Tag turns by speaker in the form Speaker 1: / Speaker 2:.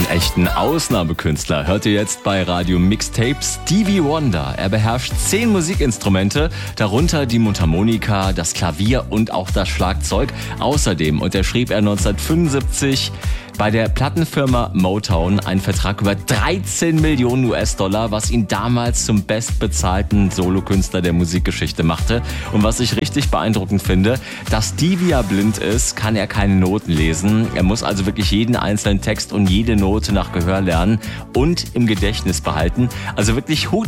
Speaker 1: echten Ausnahmekünstler hört ihr jetzt bei Radio Mixtapes. Stevie Wonder. Er beherrscht 10 Musikinstrumente, darunter die Mundharmonika, das Klavier und auch das Schlagzeug. Außerdem unterschrieb er 1975 bei der Plattenfirma Motown einen Vertrag über 13 Millionen US-Dollar, was ihn damals zum bestbezahlten Solokünstler der Musikgeschichte machte. Und was ich richtig beeindruckend finde, dass Stevie ja blind ist, kann er keine Noten lesen. Er muss also wirklich jeden einzelnen Text und jede Note nach Gehör lernen und im Gedächtnis behalten. Also wirklich Hut